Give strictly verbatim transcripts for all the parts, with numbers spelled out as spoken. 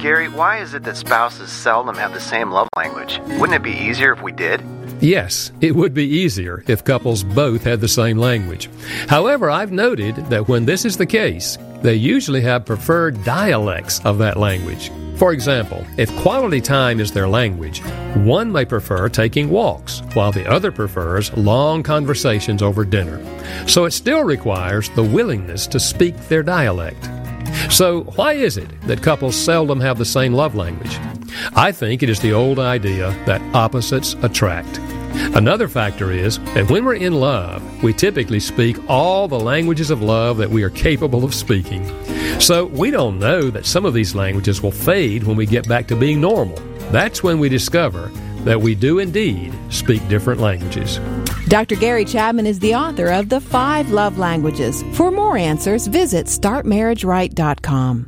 Gary, why is it that spouses seldom have the same love language? Wouldn't it be easier if we did? Yes, it would be easier if couples both had the same language. However, I've noted that when this is the case, they usually have preferred dialects of that language. For example, if quality time is their language, one may prefer taking walks, while the other prefers long conversations over dinner. So it still requires the willingness to speak their dialect. So why is it that couples seldom have the same love language? I think it is the old idea that opposites attract. Another factor is that when we're in love, we typically speak all the languages of love that we are capable of speaking. So we don't know that some of these languages will fade when we get back to being normal. That's when we discover that we do indeed speak different languages. Doctor Gary Chapman is the author of The Five Love Languages. For more answers, visit start marriage right dot com.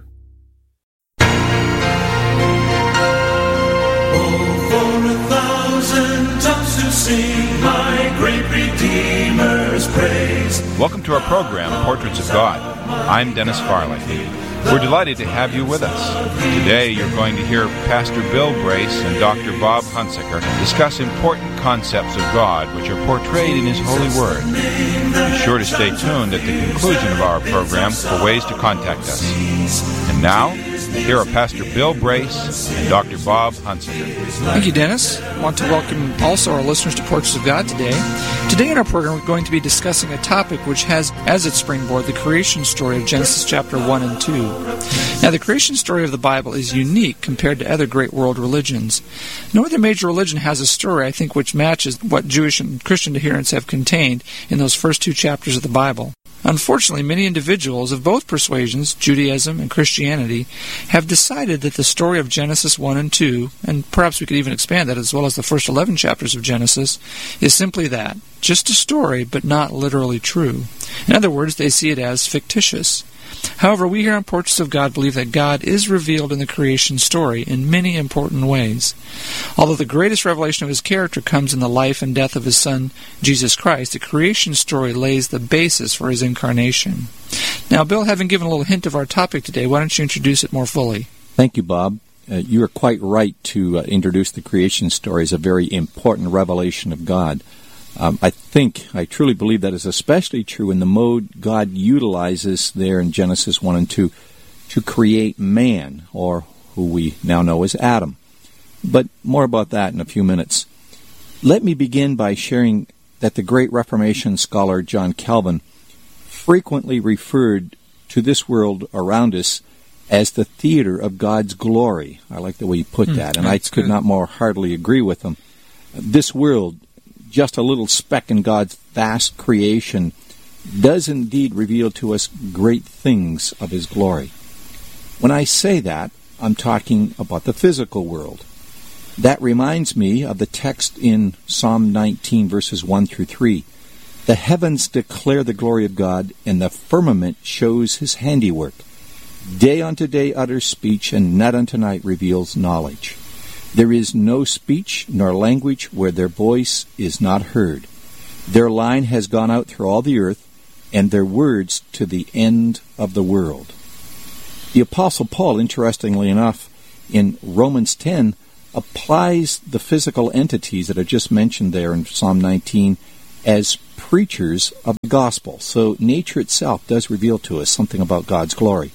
Sing my great Redeemer's praise. Welcome to our program, Portraits of God. I'm Dennis Farley. We're delighted to have you with us. Today you're going to hear Pastor Bill Brace and Doctor Bob Hunsaker discuss important concepts of God which are portrayed in His holy Word. Be sure to stay tuned at the conclusion of our program for ways to contact us. And now, here are Pastor Bill Brace and Doctor Bob Hunsaker. Thank you, Dennis. I want to welcome also our listeners to Portraits of God today. Today in our program, we're going to be discussing a topic which has as its springboard the creation story of Genesis chapter one and two. Now, the creation story of the Bible is unique compared to other great world religions. No other major religion has a story, I think, which matches what Jewish and Christian adherents have contained in those first two chapters of the Bible. Unfortunately, many individuals of both persuasions, Judaism and Christianity, have decided that the story of Genesis one and two, and perhaps we could even expand that as well as the first eleven chapters of Genesis, is simply that, just a story, but not literally true. In other words, they see it as fictitious. However, we here on Portraits of God believe that God is revealed in the creation story in many important ways. Although the greatest revelation of His character comes in the life and death of His Son, Jesus Christ, the creation story lays the basis for His incarnation. Now, Bill, having given a little hint of our topic today, why don't you introduce it more fully? Thank you, Bob. Uh, you are quite right to uh, introduce the creation story as a very important revelation of God. Um, I think, I truly believe that is especially true in the mode God utilizes there in Genesis one and two to create man, or who we now know as Adam. But more about that in a few minutes. Let me begin by sharing that the great Reformation scholar John Calvin frequently referred to this world around us as the theater of God's glory. I like the way he put mm, that, and I could good. not more heartily agree with him. This world, just a little speck in God's vast creation, does indeed reveal to us great things of His glory. When I say that, I'm talking about the physical world. That reminds me of the text in Psalm nineteen, verses one through three. The heavens declare the glory of God, and the firmament shows His handiwork. Day unto day utters speech, and night unto night reveals knowledge. There is no speech nor language where their voice is not heard. Their line has gone out through all the earth, and their words to the end of the world. The Apostle Paul, interestingly enough, in Romans ten, applies the physical entities that are just mentioned there in Psalm nineteen as preachers of the gospel. So nature itself does reveal to us something about God's glory.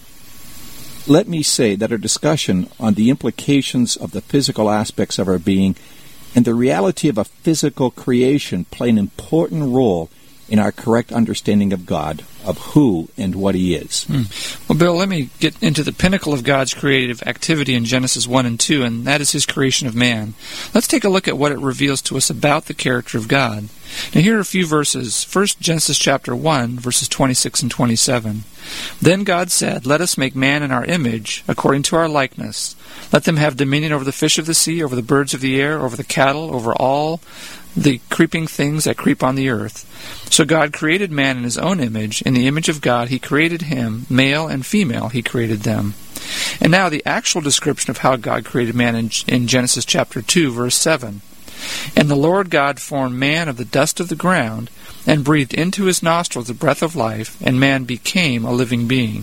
Let me say that our discussion on the implications of the physical aspects of our being and the reality of a physical creation play an important role in our correct understanding of God, of who and what He is. Hmm. Well, Bill, let me get into the pinnacle of God's creative activity in Genesis one and two, and that is His creation of man. Let's take a look at what it reveals to us about the character of God. Now, here are a few verses. First, Genesis chapter one, verses twenty-six and twenty-seven. Then God said, "Let us make man in our image, according to our likeness. Let them have dominion over the fish of the sea, over the birds of the air, over the cattle, over all the creeping things that creep on the earth." So God created man in His own image. In the image of God He created him. Male and female He created them. And now the actual description of how God created man in, in Genesis chapter two, verse seven. "And the Lord God formed man of the dust of the ground, and breathed into his nostrils the breath of life, and man became a living being."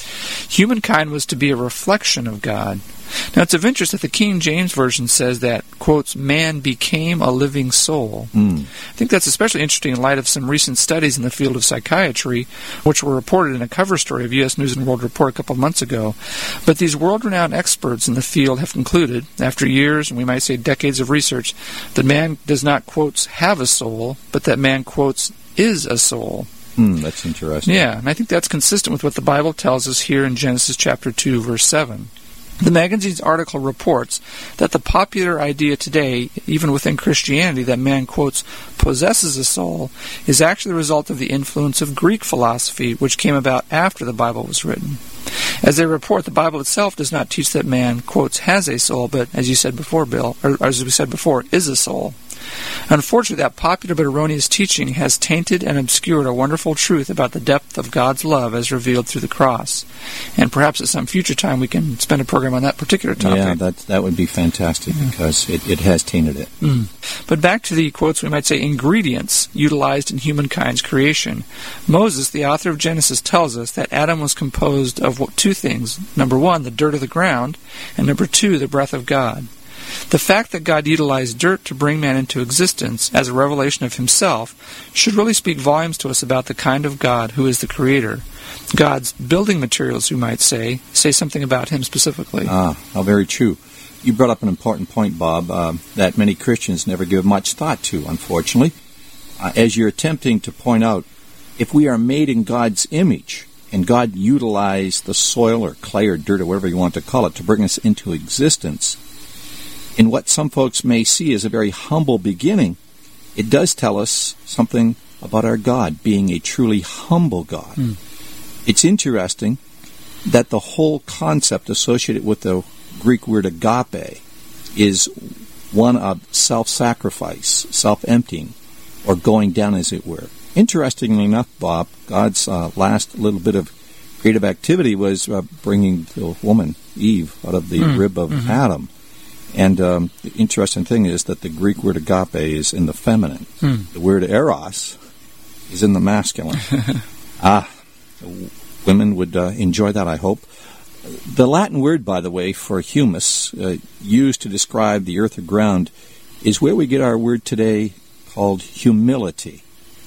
Humankind was to be a reflection of God. Now, it's of interest that the King James Version says that, quotes, man became a living soul. Mm. I think that's especially interesting in light of some recent studies in the field of psychiatry, which were reported in a cover story of U S News and World Report a couple of months ago. But these world-renowned experts in the field have concluded, after years, and we might say decades of research, that man does not, quotes, have a soul, but that man, quotes, is a soul. Hmm, that's interesting. Yeah, and I think that's consistent with what the Bible tells us here in Genesis chapter two, verse seven. The magazine's article reports that the popular idea today, even within Christianity, that man, quotes, possesses a soul, is actually the result of the influence of Greek philosophy, which came about after the Bible was written. As they report, the Bible itself does not teach that man, quotes, has a soul, but, as you said before, Bill, or as we said before, is a soul. Unfortunately, that popular but erroneous teaching has tainted and obscured a wonderful truth about the depth of God's love as revealed through the cross. And perhaps at some future time we can spend a program on that particular topic. Yeah, that that would be fantastic yeah. because it, it has tainted it. Mm. But back to the, quotes, we might say, ingredients utilized in humankind's creation. Moses, the author of Genesis, tells us that Adam was composed of two things. Number one, the dirt of the ground, and number two, the breath of God. The fact that God utilized dirt to bring man into existence as a revelation of himself should really speak volumes to us about the kind of God who is the Creator. God's building materials, you might say, say something about him specifically. Ah, how very true. You brought up an important point, Bob, uh, that many Christians never give much thought to, unfortunately. Uh, as you're attempting to point out, if we are made in God's image, and God utilized the soil or clay or dirt or whatever you want to call it to bring us into existence, in what some folks may see as a very humble beginning, it does tell us something about our God being a truly humble God. Mm. It's interesting that the whole concept associated with the Greek word agape is one of self-sacrifice, self-emptying, or going down, as it were. Interestingly enough, Bob, God's uh, last little bit of creative activity was uh, bringing the woman, Eve, out of the mm. rib of mm-hmm. Adam. And um, the interesting thing is that the Greek word agape is in the feminine. Mm. The word eros is in the masculine. ah, women would uh, enjoy that, I hope. The Latin word, by the way, for humus, uh, used to describe the earth or ground, is where we get our word today called humility.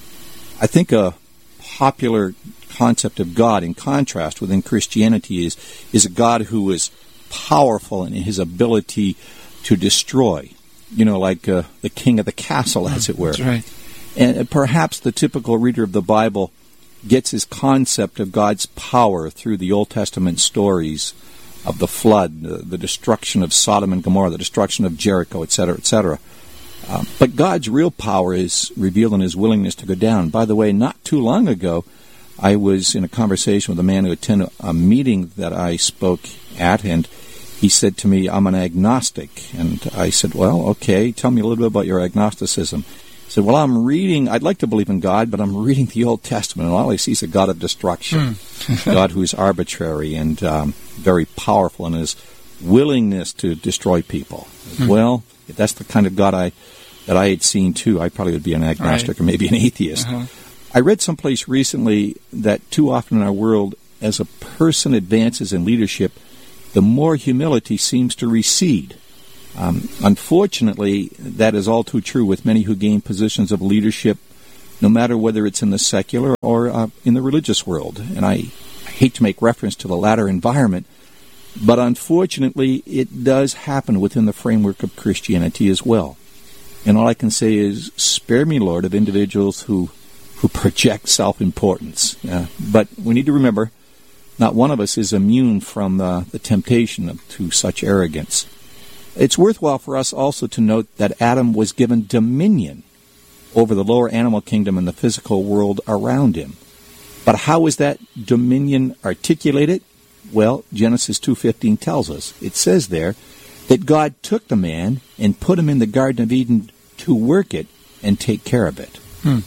I think a popular concept of God, in contrast within Christianity, is, is a God who is powerful in his ability to destroy, you know, like uh, the king of the castle, as it were. That's right. And perhaps the typical reader of the Bible gets his concept of God's power through the Old Testament stories of the flood, the, the destruction of Sodom and Gomorrah, the destruction of Jericho, et cetera, et cetera. Uh, but God's real power is revealed in his willingness to go down. By the way, not too long ago, I was in a conversation with a man who attended a meeting that I spoke at, and he said to me, I'm an agnostic. And I said, well, okay, tell me a little bit about your agnosticism. He said, well, I'm reading, I'd like to believe in God, but I'm reading the Old Testament, and all I see is a God of destruction, mm. God who is arbitrary and um, very powerful in his willingness to destroy people. Mm. Well, if that's the kind of God I that I had seen too, I probably would be an agnostic right. or maybe an atheist. Uh-huh. I read someplace recently that too often in our world, as a person advances in leadership, the more humility seems to recede. Um, unfortunately, that is all too true with many who gain positions of leadership, no matter whether it's in the secular or uh, in the religious world. And I, I hate to make reference to the latter environment, but unfortunately, it does happen within the framework of Christianity as well. And all I can say is, spare me, Lord, of individuals who, who project self-importance. Uh, but we need to remember, not one of us is immune from uh, the temptation of, to such arrogance. It's worthwhile for us also to note that Adam was given dominion over the lower animal kingdom and the physical world around him. But how is that dominion articulated? Well, Genesis two fifteen tells us. It says there that God took the man and put him in the Garden of Eden to work it and take care of it. Hmm.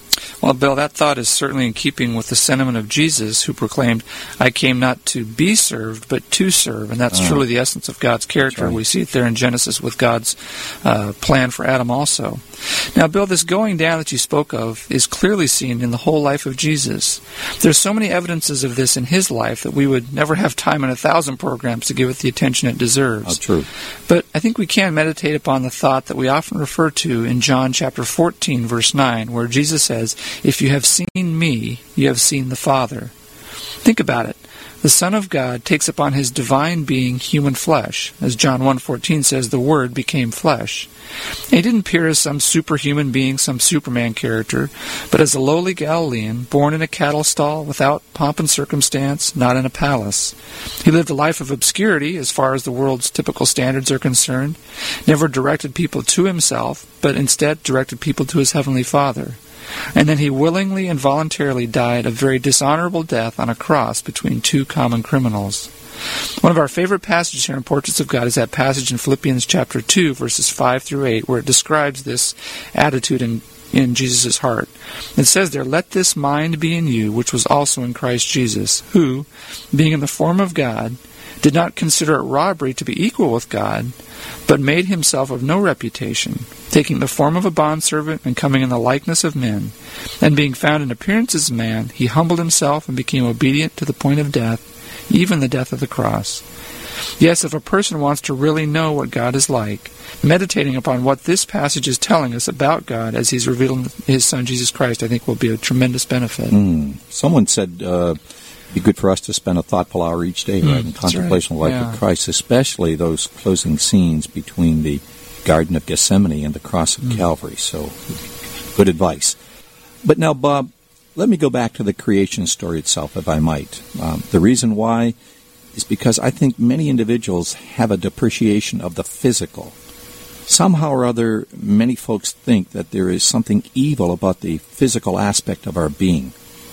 Well, Bill, that thought is certainly in keeping with the sentiment of Jesus, who proclaimed, I came not to be served, but to serve. And that's uh, truly the essence of God's character. Right. We see it there in Genesis with God's uh, plan for Adam also. Now, Bill, this going down that you spoke of is clearly seen in the whole life of Jesus. There's so many evidences of this in his life that we would never have time in a thousand programs to give it the attention it deserves. Oh, true. But I think we can meditate upon the thought that we often refer to in John chapter fourteen, verse nine, where Jesus says, if you have seen me, you have seen the Father. Think about it. The Son of God takes upon his divine being human flesh. As John one fourteen says, the Word became flesh. And he didn't appear as some superhuman being, some Superman character, but as a lowly Galilean, born in a cattle stall, without pomp and circumstance, not in a palace. He lived a life of obscurity as far as the world's typical standards are concerned, never directed people to himself, but instead directed people to his heavenly Father. And then he willingly and voluntarily died a very dishonorable death on a cross between two common criminals. One of our favorite passages here in Portraits of God is that passage in Philippians chapter two, verses five through eight, where it describes this attitude in, in Jesus' heart. It says there, let this mind be in you, which was also in Christ Jesus, who, being in the form of God, did not consider it robbery to be equal with God, but made himself of no reputation, taking the form of a bondservant and coming in the likeness of men. And being found in appearance as man, he humbled himself and became obedient to the point of death, even the death of the cross. Yes, if a person wants to really know what God is like, meditating upon what this passage is telling us about God as he's revealed his Son, Jesus Christ, I think will be a tremendous benefit. Mm. Someone said uh, it'd be good for us to spend a thoughtful hour each day mm, right, in contemplation right. of the life yeah. of Christ, especially those closing scenes between the Garden of Gethsemane and the cross of mm. Calvary. So, good advice. But now, Bob, let me go back to the creation story itself, if I might. Um, the reason why is because I think many individuals have a depreciation of the physical. Somehow or other, many folks think that there is something evil about the physical aspect of our being.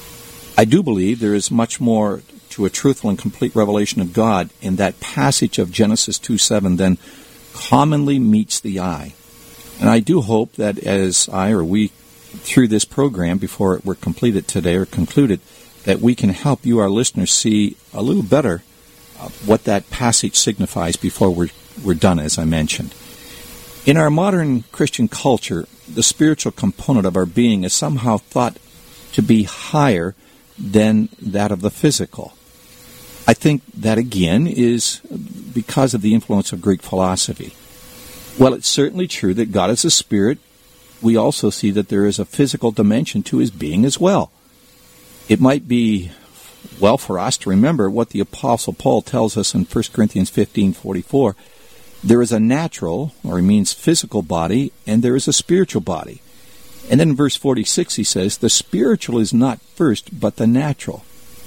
I do believe there is much more to a truthful and complete revelation of God in that passage of Genesis two seven than commonly meets the eye. And I do hope that as I or we, through this program, before we're completed today or concluded, that we can help you, our listeners, see a little better uh, what that passage signifies before we're, we're done, as I mentioned. In our modern Christian culture, the spiritual component of our being is somehow thought to be higher than that of the physical. I think that, again, is because of the influence of Greek philosophy. Well, it's certainly true that God is a spirit. We also see that there is a physical dimension to his being as well. It might be well for us to remember what the Apostle Paul tells us in First Corinthians fifteen forty-four. There is a natural, or he means physical body, and there is a spiritual body. And then in verse forty-six he says, the spiritual is not first, but the natural.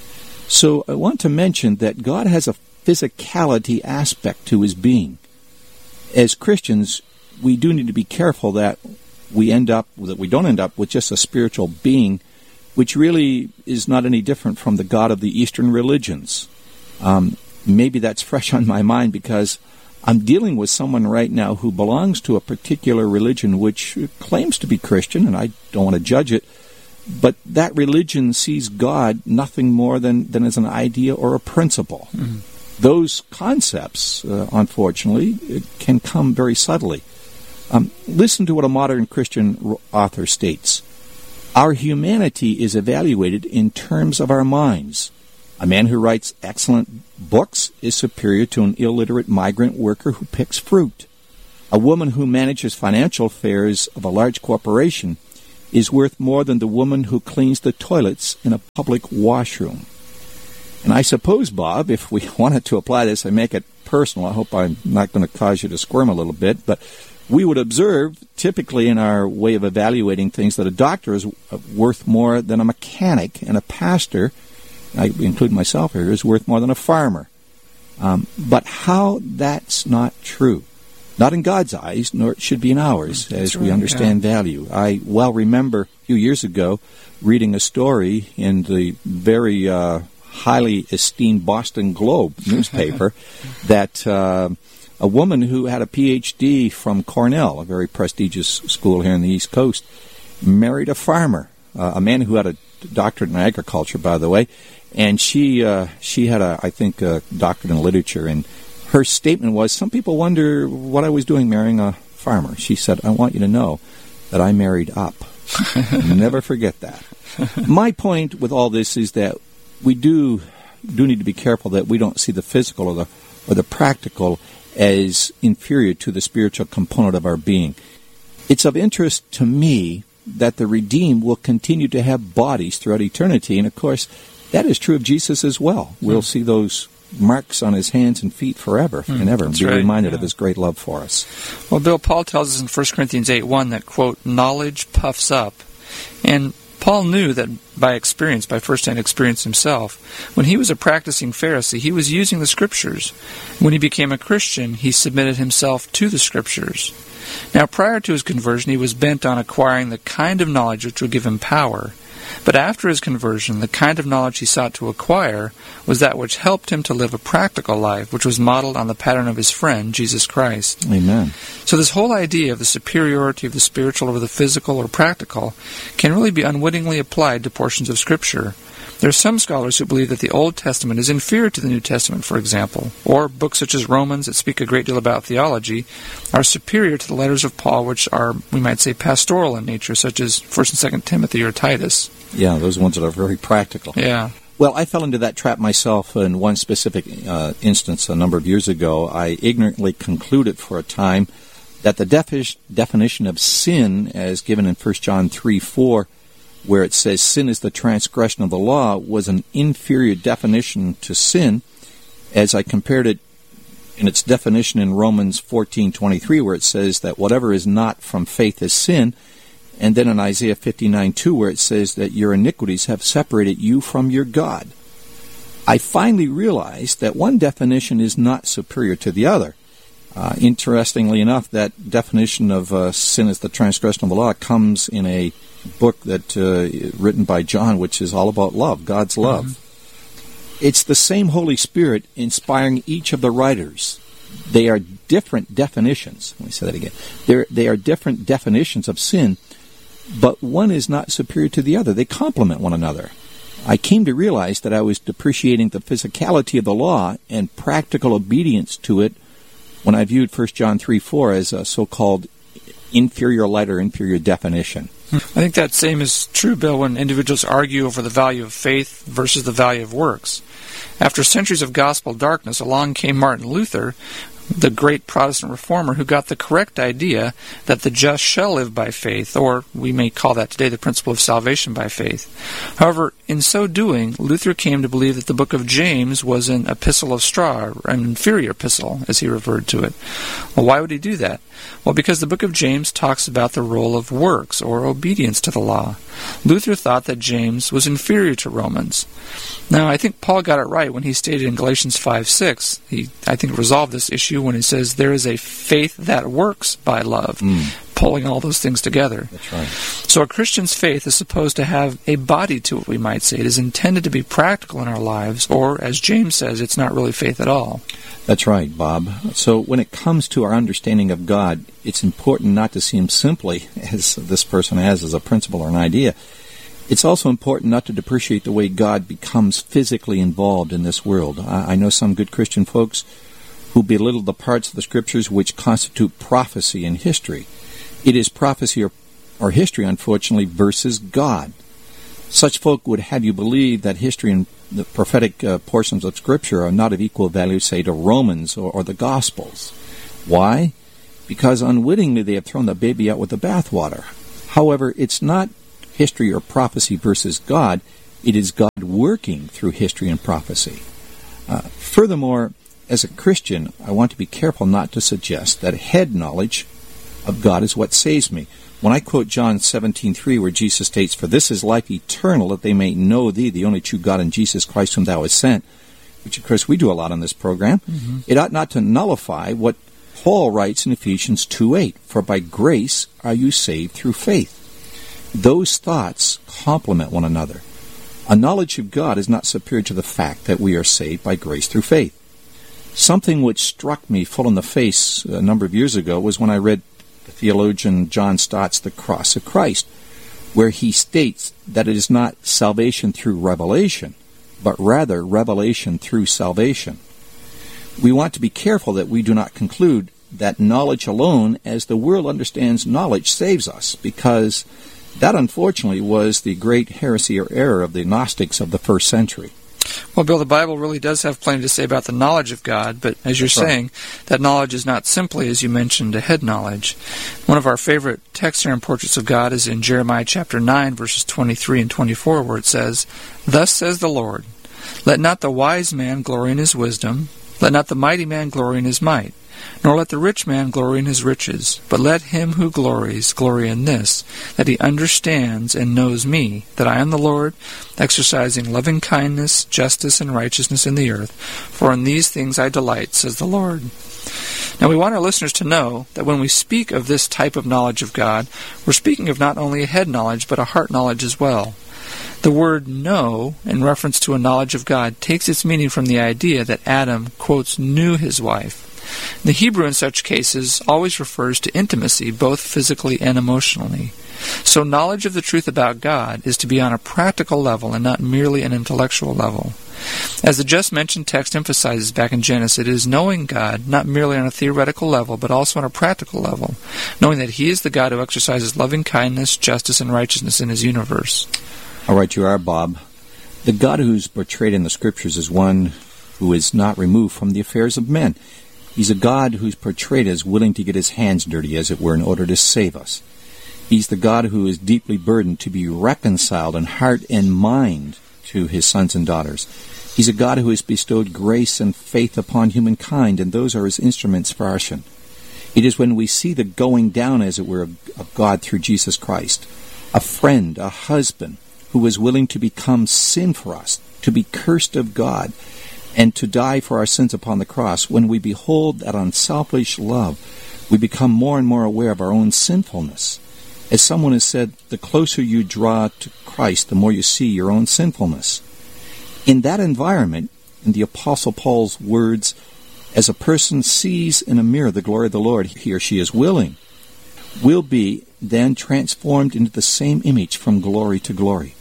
So I want to mention that God has a physicality aspect to his being. As Christians, we do need to be careful that we end up, that we don't end up with just a spiritual being, which really is not any different from the God of the Eastern religions. Um, maybe that's fresh on my mind because I'm dealing with someone right now who belongs to a particular religion which claims to be Christian, and I don't want to judge it, but that religion sees God nothing more than, than as an idea or a principle. Mm-hmm. Those concepts, uh, unfortunately, can come very subtly. Um, listen to what a modern Christian author states. Our humanity is evaluated in terms of our minds. A man who writes excellent books is superior to an illiterate migrant worker who picks fruit. A woman who manages financial affairs of a large corporation is worth more than the woman who cleans the toilets in a public washroom. And I suppose, Bob, if we wanted to apply this and make it personal, I hope I'm not going to cause you to squirm a little bit, but we would observe, typically in our way of evaluating things, that a doctor is worth more than a mechanic, and a pastor, I include myself here, is worth more than a farmer. Um, but how that's not true. Not in God's eyes, nor it should be in ours, as that's we right, understand yeah. value. I well remember a few years ago reading a story in the very uh, highly esteemed Boston Globe newspaper that uh, a woman who had a P H D from Cornell, a very prestigious school here in the East Coast, married a farmer. uh, a man who had a doctorate in agriculture, by the way, and she uh, she had a, I think, a doctorate in literature, and her statement was, some people wonder what I was doing marrying a farmer. She said, I want you to know that I married up. Never forget that. My point with all this is that we do do need to be careful that we don't see the physical or the or the practical as inferior to the spiritual component of our being. It's of interest to me that the redeemed will continue to have bodies throughout eternity, and of course, that is true of Jesus as well. We'll mm. see those marks on his hands and feet forever mm, and ever, and be right, reminded yeah. of his great love for us. Well, Bill, Paul tells us in First Corinthians eight one that, quote, knowledge puffs up. And Paul knew that by experience, by first-hand experience himself, when he was a practicing Pharisee, he was using the Scriptures. When he became a Christian, he submitted himself to the Scriptures. Now, prior to his conversion, he was bent on acquiring the kind of knowledge which would give him power. But after his conversion, the kind of knowledge he sought to acquire was that which helped him to live a practical life, which was modeled on the pattern of his friend, Jesus Christ. Amen. So this whole idea of the superiority of the spiritual over the physical or practical can really be unwittingly applied to portions of Scripture. There are some scholars who believe that the Old Testament is inferior to the New Testament, for example, or books such as Romans that speak a great deal about theology are superior to the letters of Paul, which are, we might say, pastoral in nature, such as First and Second Timothy or Titus. Yeah, those ones that are very practical. Yeah. Well, I fell into that trap myself in one specific uh, instance a number of years ago. I ignorantly concluded for a time that the defi- definition of sin, as given in First John three four, where it says sin is the transgression of the law, was an inferior definition to sin, as I compared it in its definition in Romans fourteen twenty-three, where it says that whatever is not from faith is sin, and then in Isaiah fifty-nine two, where it says that your iniquities have separated you from your God. I finally realized that one definition is not superior to the other. Uh, interestingly enough, that definition of uh, sin as the transgression of the law comes in a book that uh, written by John, which is all about love, God's love. Mm-hmm. It's the same Holy Spirit inspiring each of the writers. They are different definitions. Let me say that again. They're, they are different definitions of sin, but one is not superior to the other. They complement one another. I came to realize that I was depreciating the physicality of the law and practical obedience to it when I viewed First John three four as a so-called inferior light or inferior definition. I think that same is true, Bill, when individuals argue over the value of faith versus the value of works. After centuries of gospel darkness, along came Martin Luther, the great Protestant reformer, who got the correct idea that the just shall live by faith, or we may call that today the principle of salvation by faith. However, in so doing, Luther came to believe that the book of James was an epistle of straw, an inferior epistle, as he referred to it. Well, why would he do that? Well, because the book of James talks about the role of works, or obedience to the law. Luther thought that James was inferior to Romans. Now, I think Paul got it right when he stated in Galatians five six, he, I think, resolved this issue when he says, there is a faith that works by love, mm. pulling all those things together. That's right. So a Christian's faith is supposed to have a body to it, we might say. It is intended to be practical in our lives, or, as James says, it's not really faith at all. That's right, Bob. So when it comes to our understanding of God, it's important not to see Him simply, as this person has, as a principle or an idea. It's also important not to depreciate the way God becomes physically involved in this world. I, I know some good Christian folks who belittle the parts of the Scriptures which constitute prophecy and history. It is prophecy or, or history, unfortunately, versus God. Such folk would have you believe that history and the prophetic uh, portions of Scripture are not of equal value, say, to Romans or, or the Gospels. Why? Because unwittingly they have thrown the baby out with the bathwater. However, it's not history or prophecy versus God. It is God working through history and prophecy. Uh, furthermore, as a Christian, I want to be careful not to suggest that head knowledge of God is what saves me. When I quote John seventeen three, where Jesus states, "For this is life eternal, that they may know thee, the only true God, and Jesus Christ whom thou hast sent," which, of course, we do a lot on this program, mm-hmm. it ought not to nullify what Paul writes in Ephesians two eight, "For by grace are you saved through faith." Those thoughts complement one another. A knowledge of God is not superior to the fact that we are saved by grace through faith. Something which struck me full in the face a number of years ago was when I read the theologian John Stott's The Cross of Christ, where he states that it is not salvation through revelation, but rather revelation through salvation. We want to be careful that we do not conclude that knowledge alone, as the world understands knowledge, saves us, because that unfortunately was the great heresy or error of the Gnostics of the first century. Well, Bill, the Bible really does have plenty to say about the knowledge of God, but as you're That's right. saying, that knowledge is not simply, as you mentioned, a head knowledge. One of our favorite texts here in Portraits of God is in Jeremiah chapter nine, verses twenty-three and twenty-four, where it says, "Thus says the Lord, let not the wise man glory in his wisdom, let not the mighty man glory in his might, nor let the rich man glory in his riches, but let him who glories glory in this, that he understands and knows me, that I am the Lord, exercising loving kindness, justice, and righteousness in the earth. For in these things I delight, says the Lord." Now we want our listeners to know that when we speak of this type of knowledge of God, we're speaking of not only a head knowledge, but a heart knowledge as well. The word know, in reference to a knowledge of God, takes its meaning from the idea that Adam, quotes, knew his wife. The Hebrew in such cases always refers to intimacy, both physically and emotionally. So knowledge of the truth about God is to be on a practical level and not merely an intellectual level. As the just mentioned text emphasizes back in Genesis, it is knowing God not merely on a theoretical level, but also on a practical level, knowing that He is the God who exercises loving kindness, justice, and righteousness in His universe. All right, you are, Bob. The God who is portrayed in the Scriptures is one who is not removed from the affairs of men. He's a God who's portrayed as willing to get his hands dirty, as it were, in order to save us. He's the God who is deeply burdened to be reconciled in heart and mind to his sons and daughters. He's a God who has bestowed grace and faith upon humankind, and those are his instruments for action. It is when we see the going down, as it were, of, of God through Jesus Christ, a friend, a husband, who is willing to become sin for us, to be cursed of God, and to die for our sins upon the cross. When we behold that unselfish love, we become more and more aware of our own sinfulness. As someone has said, the closer you draw to Christ, the more you see your own sinfulness. In that environment, in the Apostle Paul's words, as a person sees in a mirror the glory of the Lord, he or she is willing, will be then transformed into the same image from glory to glory.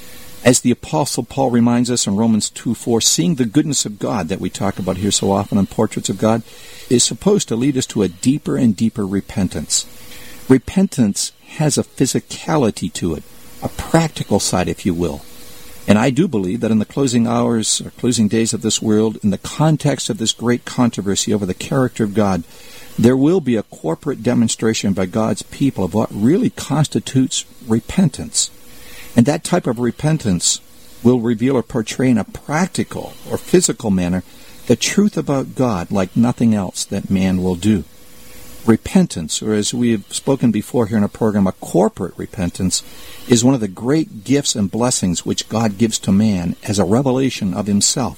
As the Apostle Paul reminds us in Romans two four, seeing the goodness of God that we talk about here so often in Portraits of God is supposed to lead us to a deeper and deeper repentance. Repentance has a physicality to it, a practical side, if you will. And I do believe that in the closing hours or closing days of this world, in the context of this great controversy over the character of God, there will be a corporate demonstration by God's people of what really constitutes repentance. And that type of repentance will reveal or portray in a practical or physical manner the truth about God like nothing else that man will do. Repentance, or as we have spoken before here in our program, a corporate repentance, is one of the great gifts and blessings which God gives to man as a revelation of himself.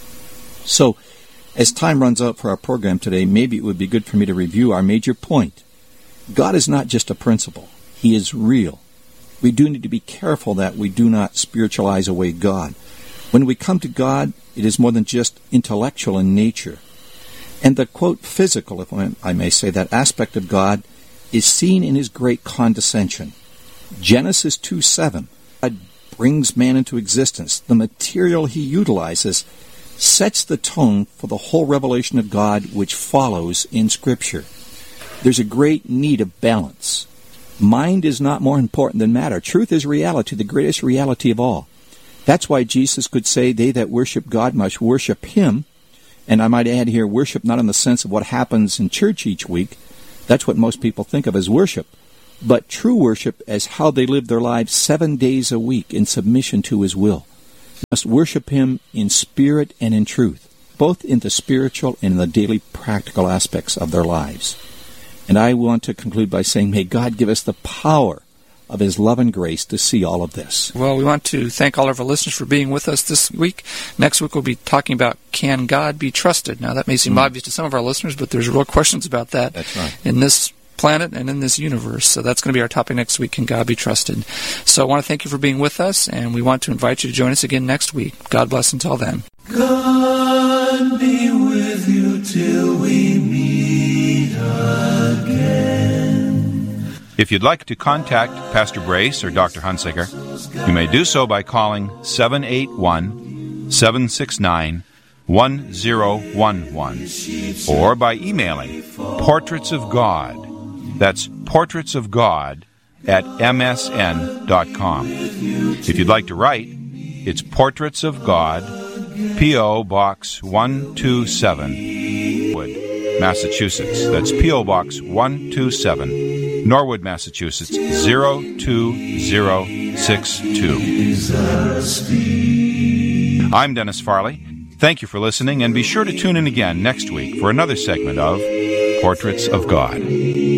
So, as time runs out for our program today, maybe it would be good for me to review our major point. God is not just a principle. He is real. We do need to be careful that we do not spiritualize away God. When we come to God, it is more than just intellectual in nature. And the, quote, physical, if I may say, that aspect of God is seen in his great condescension. Genesis two seven, God brings man into existence. The material he utilizes sets the tone for the whole revelation of God which follows in Scripture. There's a great need of balance. Mind is not more important than matter. Truth is reality, the greatest reality of all. That's why Jesus could say, they that worship God must worship him. And I might add here, worship not in the sense of what happens in church each week. That's what most people think of as worship. But true worship as how they live their lives seven days a week in submission to his will. They must worship him in spirit and in truth, both in the spiritual and in the daily practical aspects of their lives. And I want to conclude by saying, may God give us the power of his love and grace to see all of this. Well, we want to thank all of our listeners for being with us this week. Next week we'll be talking about, can God be trusted? Now, that may seem mm. obvious to some of our listeners, but there's real questions about that That's right. in this planet and in this universe. So that's going to be our topic next week, can God be trusted? So I want to thank you for being with us, and we want to invite you to join us again next week. God bless until then. God be with you till we meet again. If you'd like to contact Pastor Brace or Doctor Hunsicker, you may do so by calling seven eight one, seven six nine, one zero one one or by emailing Portraits of God. That's Portraits of God at m s n dot com. If you'd like to write, it's Portraits of God, P O. Box one two seven, Norwood, Massachusetts. That's P O. Box one two seven, Norwood, Massachusetts, zero two zero six two. I'm Dennis Farley. Thank you for listening, and be sure to tune in again next week for another segment of Portraits of God.